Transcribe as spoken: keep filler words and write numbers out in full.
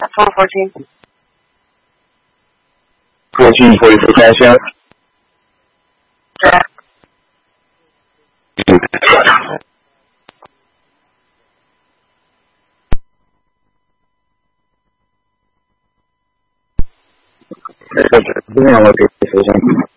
total fourteen. fourteen forty-four cash out. Yeah. We're on location.